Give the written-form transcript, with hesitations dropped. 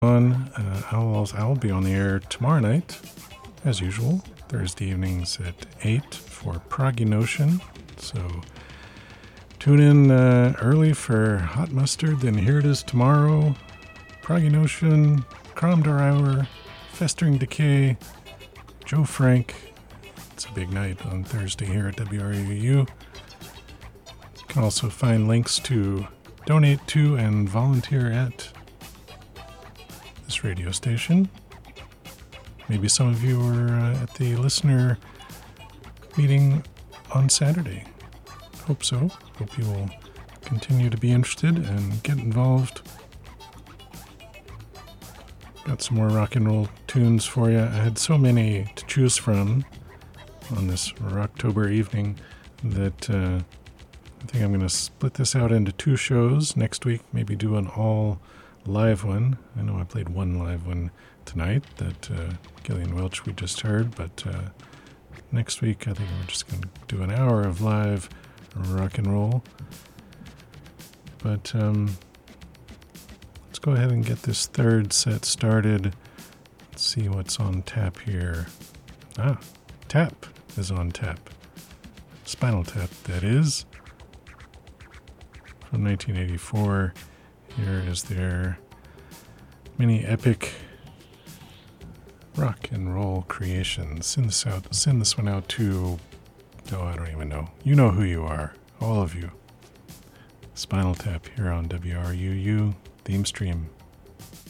I'll be on the air tomorrow night, as usual, Thursday evenings at 8 for Proggy Notion. So tune in early for Hot Mustard, then here it is tomorrow. Proggy Notion, Cromdor Hour, Festering Decay, Joe Frank. It's a big night on Thursday here at WRUU. You can also find links to donate to and volunteer at this radio station. Maybe some of you were at the listener meeting on Saturday. Hope so. Hope you will continue to be interested and get involved. Got some more rock and roll tunes for you. I had so many to choose from on this Rocktober evening that I think I'm going to split this out into two shows. Next week, maybe do an all live one. I know I played one live one tonight that Gillian Welch we just heard, but next week I think we're just going to do an hour of live rock and roll. But let's go ahead and get this third set started. Let's see what's on tap here. Tap is on tap. Spinal Tap, that is. From 1984. Here is their mini epic rock and roll creation. Send this one out to, I don't even know. You know who you are, all of you. Spinal Tap here on WRUU Theme Stream.